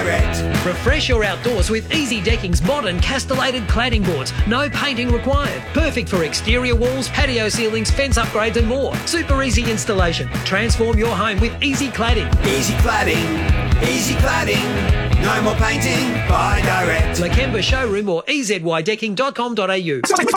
direct. Refresh your outdoors with Easy Decking's modern castellated cladding boards. No painting required. Perfect for exterior walls, patio ceilings, fence upgrades and more. Super easy installation. Transform your home with Easy Cladding. Easy cladding, easy cladding. No more painting, buy direct. Lakemba Showroom or ezydecking.com.au.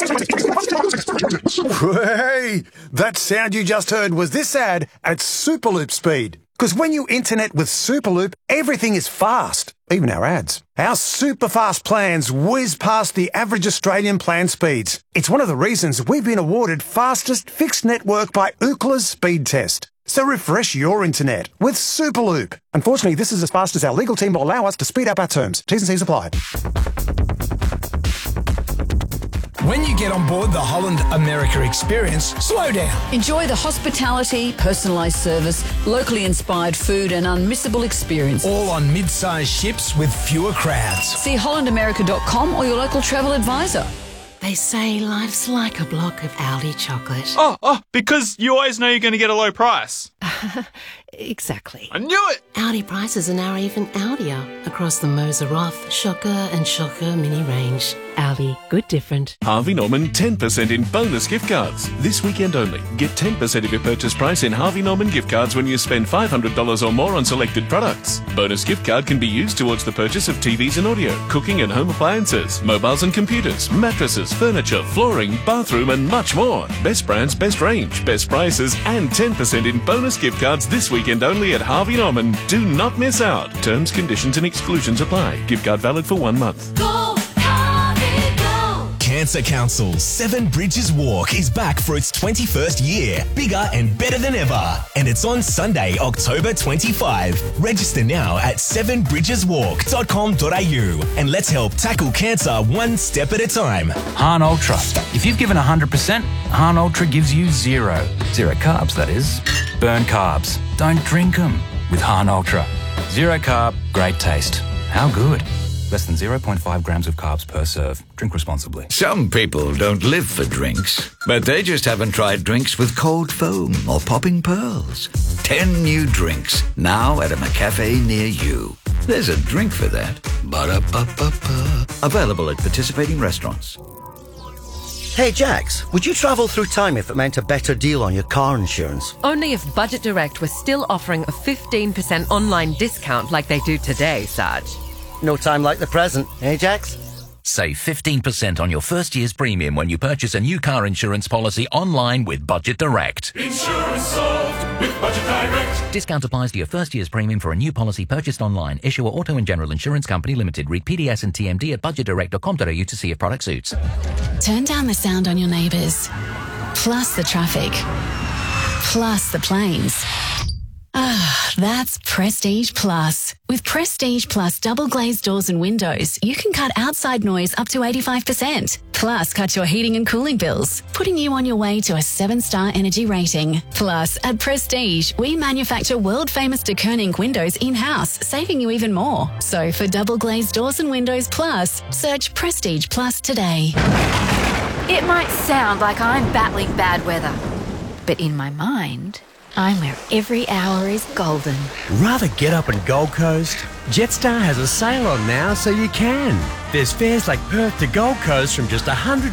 Hey, that sound you just heard was this ad at Superloop speed. Because when you internet with Superloop, everything is fast, even our ads. Our super fast plans whiz past the average Australian plan speeds. It's one of the reasons we've been awarded fastest fixed network by Ookla's speed test. So refresh your internet with Superloop. Unfortunately, this is as fast as our legal team will allow us to speed up our terms. T's and C's apply. When you get on board the Holland America experience, slow down. Enjoy the hospitality, personalised service, locally inspired food and unmissable experience. All on mid-sized ships with fewer crowds. See hollandamerica.com or your local travel advisor. They say life's like a block of Aldi chocolate. Oh, because you always know you're going to get a low price. Exactly. I knew it! Aldi prices are now even Aldier across the Moser Roth, Shocker and Shocker mini range. Aldi, good different. Harvey Norman 10% in bonus gift cards. This weekend only. Get 10% of your purchase price in Harvey Norman gift cards when you spend $500 or more on selected products. Bonus gift card can be used towards the purchase of TVs and audio, cooking and home appliances, mobiles and computers, mattresses, furniture, flooring, bathroom and much more. Best brands, best range, best prices and 10% in bonus gift cards this weekend only at Harvey Norman. Do not miss out. Terms, conditions and exclusions apply. Gift card valid for 1 month. Cancer Council's Seven Bridges Walk is back for its 21st year, bigger and better than ever. And it's on Sunday, October 25. Register now at sevenbridgeswalk.com.au and let's help tackle cancer one step at a time. Han Ultra. If you've given 100%, Han Ultra gives you zero. Zero carbs, that is. Burn carbs. Don't drink them with Han Ultra. Zero carb, great taste. How good? Less than 0.5 grams of carbs per serve. Drink responsibly. Some people don't live for drinks, but they just haven't tried drinks with cold foam or popping pearls. 10 new drinks, now at a McCafe near you. There's a drink for that. Ba-da-ba-ba-ba. Available at participating restaurants. Hey Jax, would you travel through time if it meant a better deal on your car insurance? Only if Budget Direct was still offering a 15% online discount like they do today, Sarge. No time like the present, eh Jax? Save 15% on your first year's premium when you purchase a new car insurance policy online with Budget Direct. Insurance solved with Budget Direct. Discount applies to your first year's premium for a new policy purchased online. Issuer Auto and General Insurance Company Limited. Read PDS and TMD at budgetdirect.com.au to see if product suits. Turn down the sound on your neighbours. Plus the traffic. Plus the planes. Ah, that's Prestige Plus. With Prestige Plus double glazed doors and windows, you can cut outside noise up to 85%. Plus, cut your heating and cooling bills, putting you on your way to a 7-star energy rating. Plus, at Prestige, we manufacture world-famous de Koning windows in-house, saving you even more. So, for double glazed doors and windows plus, search Prestige Plus today. It might sound like I'm battling bad weather, but in my mind, I'm where every hour is golden. Rather get up in Gold Coast? Jetstar has a sale on now so you can. There's fares like Perth to Gold Coast from just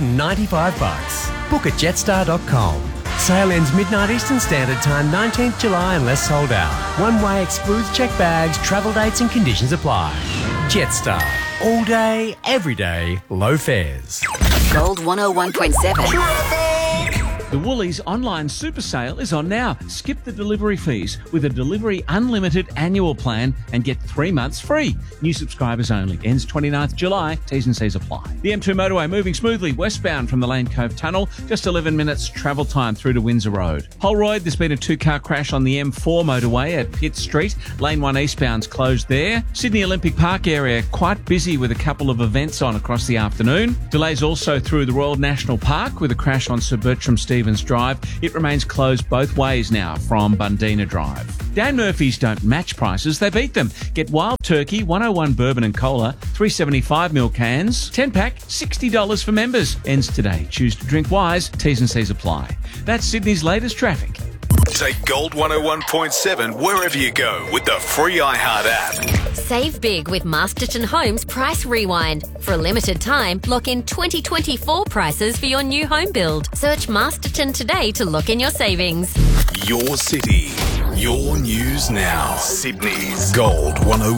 $195. Book at jetstar.com. Sale ends midnight Eastern Standard Time, 19th July unless sold out. One way excludes check bags, travel dates and conditions apply. Jetstar. All day, every day, low fares. Gold 101.7. The Woolies online super sale is on now. Skip the delivery fees with a delivery unlimited annual plan and get 3 months free. New subscribers only. Ends 29th July. T's and C's apply. The M2 motorway moving smoothly westbound from the Lane Cove Tunnel. Just 11 minutes travel time through to Windsor Road. Holroyd, there's been a 2-car crash on the M4 motorway at Pitt Street. Lane 1 eastbound's closed there. Sydney Olympic Park area quite busy with a couple of events on across the afternoon. Delays also through the Royal National Park with a crash on Sir Bertram Stevens Drive. It remains closed both ways now from Bundina Drive. Dan Murphy's don't match prices, they beat them. Get Wild Turkey 101 Bourbon and Cola, 375ml cans, 10-pack, $60 for members. Ends today. Choose to drink wise. T's and C's apply. That's Sydney's latest traffic. Take Gold 101.7 wherever you go with the free iHeart app. Save big with Masterton Homes Price Rewind. For a limited time, lock in 2024 prices for your new home build. Search Masterton today to lock in your savings. Your city, your news now. Sydney's Gold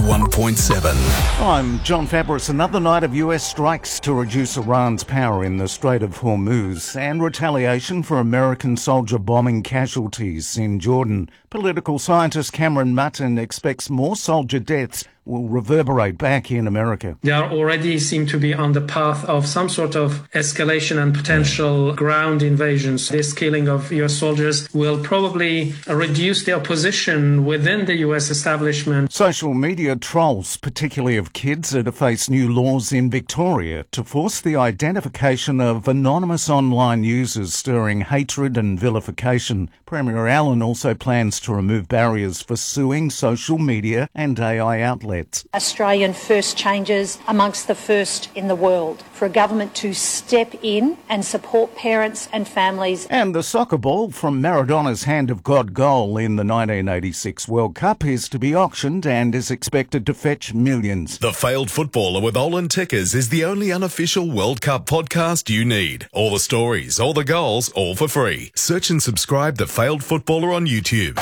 101.7. I'm John Fabris. Another night of US strikes to reduce Iran's power in the Strait of Hormuz and retaliation for American soldier bombing casualties in Jordan. Political scientist Cameron Mutton expects more soldier deaths will reverberate back in America. They are already seem to be on the path of some sort of escalation and potential ground invasions. This killing of US soldiers will probably reduce their position within the US establishment. Social media trolls, particularly of kids, are to face new laws in Victoria to force the identification of anonymous online users stirring hatred and vilification. Premier Allen also plans to remove barriers for suing social media and AI outlets. Australian first changes amongst the first in the world for a government to step in and support parents and families. And the soccer ball from Maradona's Hand of God goal in the 1986 World Cup is to be auctioned and is expected to fetch millions. The Failed Footballer with Olin Tickers is the only unofficial World Cup podcast you need. All the stories, all the goals, all for free. Search and subscribe The Failed Footballer on YouTube.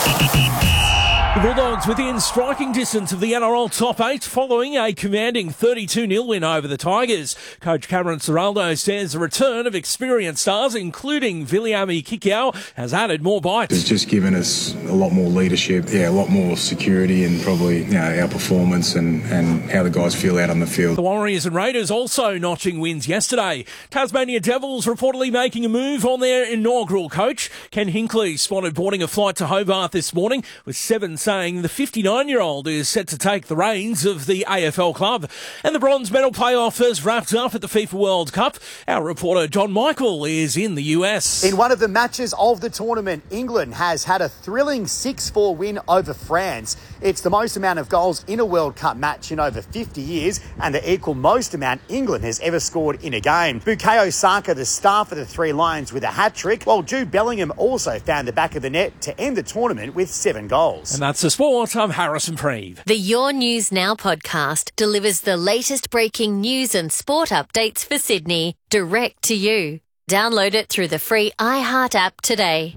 The Bulldogs within striking distance of the NRL top 8 following a commanding 32-0 win over the Tigers. Coach Cameron Ciraldo says the return of experienced stars, including Viliami Kikau, has added more bite. It's just given us a lot more leadership, a lot more security and probably our performance and how the guys feel out on the field. The Warriors and Raiders also notching wins yesterday. Tasmania Devils reportedly making a move on their inaugural coach. Ken Hinkley spotted boarding a flight to Hobart this morning, with 7 saying the 59-year-old is set to take the reins of the AFL club. And the bronze medal playoff has wrapped up at the FIFA World Cup. Our reporter John Michael is in the US. In one of the matches of the tournament, England has had a thrilling 6-4 win over France. It's the most amount of goals in a World Cup match in over 50 years and the equal most amount England has ever scored in a game. Bukayo Saka, the star for the Three Lions, with a hat-trick, while Jude Bellingham also found the back of the net to end the tournament with 7 goals. And that's the sport. I'm Harrison Preeve. The Your News Now podcast delivers the latest breaking news and sport updates for Sydney direct to you. Download it through the free iHeart app today.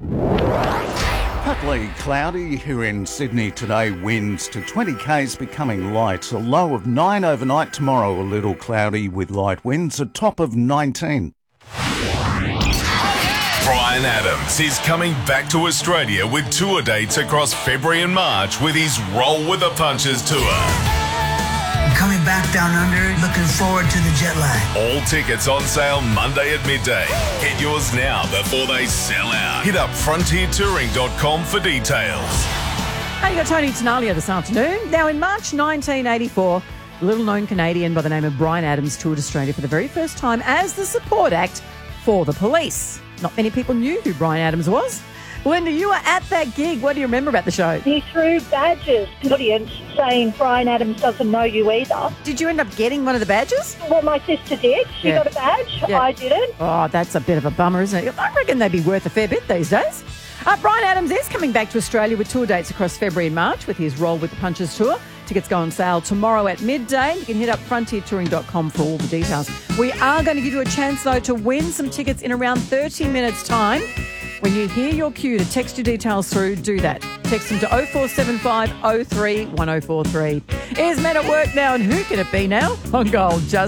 Partly cloudy here in Sydney today. Winds to 20 k's becoming light. A low of 9 overnight tomorrow. A little cloudy with light winds. A top of 19. Bryan Adams is coming back to Australia with tour dates across February and March with his Roll with the Punches tour. Coming back down under, looking forward to the jet lag. All tickets on sale Monday at midday. Get yours now before they sell out. Hit up frontiertouring.com for details. Hey, you got Tony Tenalia this afternoon. Now, in March 1984, a little-known Canadian by the name of Bryan Adams toured Australia for the very first time as the support act for the Police. Not many people knew who Bryan Adams was. Linda, you were at that gig. What do you remember about the show? He threw badges to the audience saying Bryan Adams doesn't know you either. Did you end up getting one of the badges? Well, my sister did. She got a badge. Yeah. I didn't. Oh, that's a bit of a bummer, isn't it? I reckon they'd be worth a fair bit these days. Bryan Adams is coming back to Australia with tour dates across February and March with his Roll with the Punches tour. Tickets go on sale tomorrow at midday. You can hit up frontiertouring.com for all the details. We are going to give you a chance, though, to win some tickets in around 30 minutes' time. When you hear your cue to text your details through, do that. Text them to 0475 03 1043. Here's Men at Work now, and who can it be now? On Gold, just